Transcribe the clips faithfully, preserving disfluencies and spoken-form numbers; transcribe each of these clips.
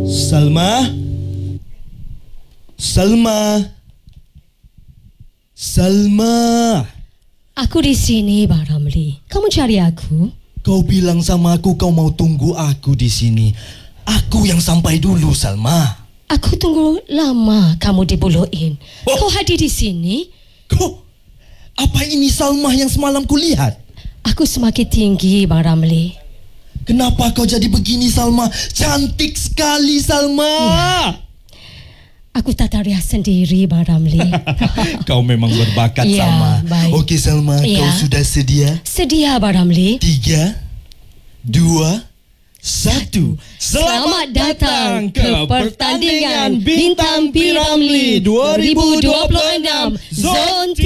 Salma? Salma? Salma? Aku di sini, Bang Ramli. Kamu cari aku? Kau bilang sama aku kau mau tunggu aku di sini. Aku yang sampai dulu, Salma. Aku tunggu lama kamu di Buluin. Oh. Kau hadir di sini? Kau, apa ini Salma yang semalam kulihat? Aku semakin tinggi, Bang Ramli. Kenapa kau jadi begini, Salma? Cantik sekali, Salma. Ya. Aku tata rias sendiri, Bang Ramli. Kau memang berbakat, ya, Salma. Baik. Okey, Salma, ya. Kau sudah sedia? Sedia, Bang Ramli. Tiga, dua, satu. Selamat datang ke pertandingan Bintang P. Ramlee dua ribu dua puluh enam Zon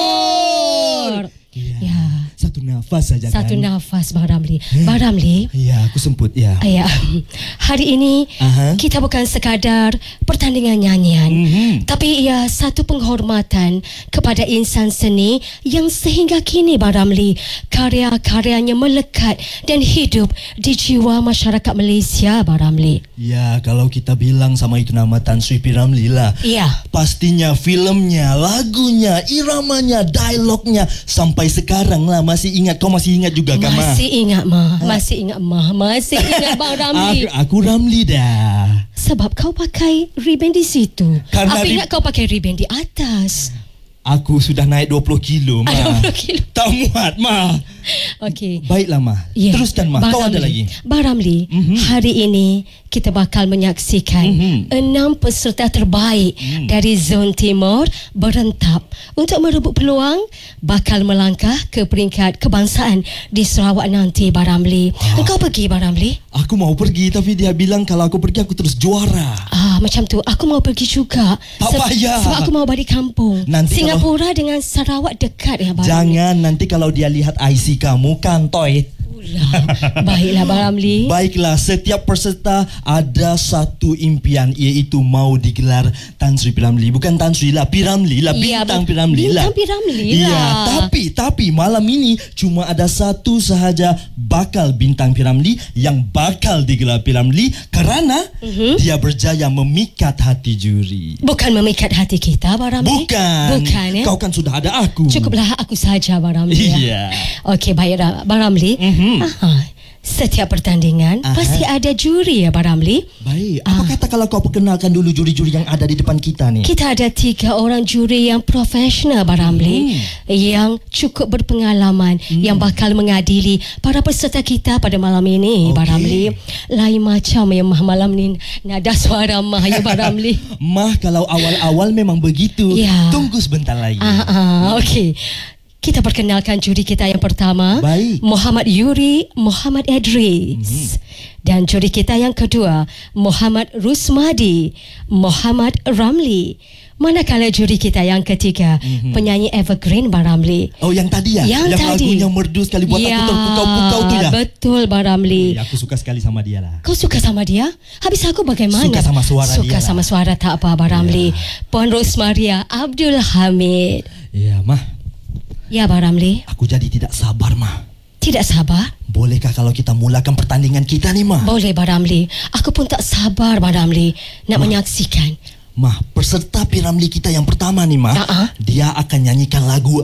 Timur. Ya. Satu nafas saja kan? Satu nafas, Bang Ramli. Bang Ramli. Ya, aku semput ya. Ya. Hari ini Aha. kita bukan sekadar pertandingan nyanyian, Mm-hmm. tapi ia satu penghormatan kepada insan seni yang sehingga kini, Bang Ramli, karya-karyanya melekat dan hidup di jiwa masyarakat Malaysia, Bang Ramli. Ya, kalau kita bilang sama itu nama Tan Sri P. Ramlee lah. Ya. Pastinya filmnya, lagunya, iramanya, dialognya sampai sekarang lah masih ingat. Kau masih ingat juga kan, Ma? Masih ingat, Ma. Masih ingat, Ma. Masih ingat, Bang Ramli. Aku, aku Ramlee dah. Sebab kau pakai ribbon di situ. Karena Aku rib- ingat kau pakai ribbon di atas. Aku sudah naik dua puluh kilo, Ma. dua puluh kilo. Tak muat, Ma. Okey. Baiklah, Ma. Ya. Teruskan, Ma. Bang Kau ada Ramlee. lagi? Bang Ramli, Mhm. hari ini kita bakal menyaksikan Mhm. enam peserta terbaik Mhm. dari Zon Timur berentap untuk merebut peluang bakal melangkah ke peringkat kebangsaan di Sarawak nanti, Bang Ramli. Ah. Engkau pergi, Bang Ramli? Aku mau pergi, tapi dia bilang kalau aku pergi aku terus juara. Ah, macam tu. Aku mau pergi juga. Tak payah. Sebab aku mau balik kampung. Nanti Singapura dengan Sarawak dekat ya, Bang Ramli. Jangan, nanti kalau dia lihat I C kamu, kantoi. Ulah. Baiklah, Bang Ramli. Baiklah, setiap peserta ada satu impian, iaitu mau digelar Tan Sri P. Ramlee. Bukan Tan Sri lah, P. Ramlee lah, Ya, Bintang P. Ramlee lah. Bintang P. Ramlee lah. Iya, tapi tapi malam ini cuma ada satu sahaja bakal Bintang P. Ramlee yang bakal digelar P. Ramlee kerana Mhm. dia berjaya memikat hati juri. Bukan memikat hati kita, Bang Ramli. Bukan. Bukan, ya. Kau kan sudah ada aku. Cukuplah aku saja, Bang Ramli. Iya. Okey, baiklah, Bang Ramli. Mhm. Aha. Setiap pertandingan Aha. pasti ada juri ya, Bang Ramli. Baik. Apa Ah. kata kalau kau perkenalkan dulu juri-juri yang ada di depan kita ni? Kita ada tiga orang juri yang profesional, Bang Ramli, yang cukup berpengalaman, yang bakal mengadili para peserta kita pada malam ini, Bang Okey. Ramli. Lain macam ya, Mah, malam ni nada suara Mah ya, Bang Ramli. Mah, kalau awal-awal memang begitu. Ya. Tunggu sebentar lagi. Ah, ah, okey. Kita perkenalkan juri kita yang pertama, Baik. Muhammad Yuri Muhammad Idris. Dan juri kita yang kedua, Muhammad Rusmadi Muhammad Ramlee. Manakala juri kita yang ketiga, Mhm. penyanyi evergreen, Bang Ramli. Oh, yang tadi ya? Yang, yang tadi. lagunya merdu sekali buat ya, aku terpukau-pukau tu ya? Betul, Bang Ramli. Ya, aku suka sekali sama dia lah. Kau suka sama dia? Habis aku bagaimana? Suka sama suara suka dia lah. sama suara tak apa, Bang Ramli. Puan Rosmaria Abdul Hamid. Ya, Mah. Ya, Bang Ramli. Aku jadi tidak sabar, Mah. Tidak sabar? Bolehkah kalau kita mulakan pertandingan kita ni, Mah? Boleh, Bang Ramli. Aku pun tak sabar, Bang Ramli, nak Ma. menyaksikan. Mah, peserta P. Ramlee kita yang pertama ni, Mah. Uh-uh. Dia akan nyanyikan lagu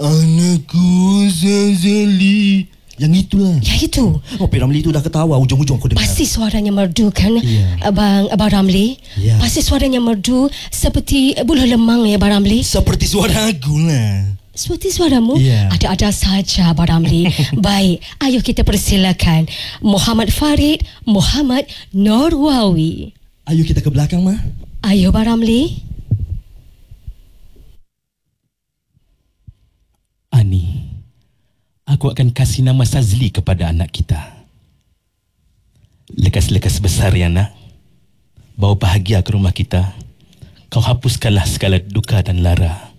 Anakku Zazali. Yang itulah. Ya, itu. Oh, P. Ramlee itu dah ketawa. Ujung-ujung aku dengar. Pasti suaranya merdu kan, Ya. Abang, Abang Ramli? Ya. Pasti suaranya merdu seperti bulu lemang ya, Abang Ramli? Seperti suara aku lah. Seperti suaramu? Ya. Ada-ada saja, Abang Ramli. Baik, ayo kita persilakan Muhammad Farid Muhammad Norwawi. Ayo kita ke belakang, Mah. Ayo, Abang Ramli. Ani, aku akan kasih nama Sazli kepada anak kita. Lekas-lekas besar ya, nak. Bawa bahagia ke rumah kita. Kau hapuskanlah segala duka dan lara.